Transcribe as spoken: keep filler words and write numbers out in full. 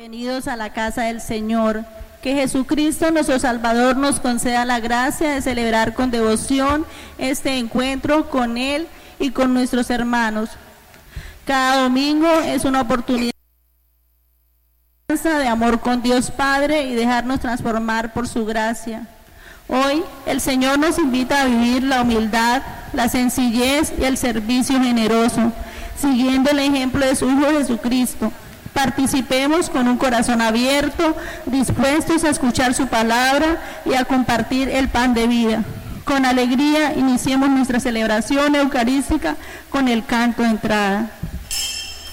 Bienvenidos a la casa del Señor. Que Jesucristo, nuestro Salvador, nos conceda la gracia de celebrar con devoción este encuentro con Él y con nuestros hermanos. Cada domingo es una oportunidad de amor con Dios Padre y dejarnos transformar por su gracia. Hoy el Señor nos invita a vivir la humildad, la sencillez y el servicio generoso, siguiendo el ejemplo de su Hijo Jesucristo. Participemos con un corazón abierto, dispuestos a escuchar su palabra y a compartir el pan de vida. Con alegría iniciemos nuestra celebración eucarística con el canto de entrada.